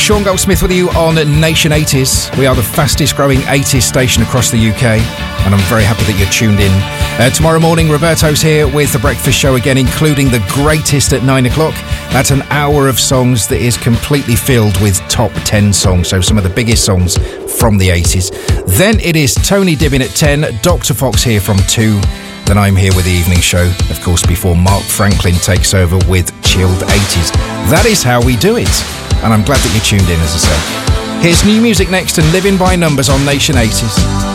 Sean Goldsmith with you on Nation 80s. We are the fastest growing 80s station across the UK, and I'm very happy that you're tuned in. Tomorrow morning, Roberto's here with The Breakfast Show again, including the greatest at 9 o'clock. That's an hour of songs that is completely filled with top 10 songs, so some of the biggest songs from the 80s. Then it is Tony Dibbin at 10, Dr. Fox here from 2. Then I'm here with the evening show, of course, before Mark Franklin takes over with Chilled 80s. That is how we do it. And I'm glad that you tuned in, as I say. Here's new music next and Living by Numbers on Nation 80s.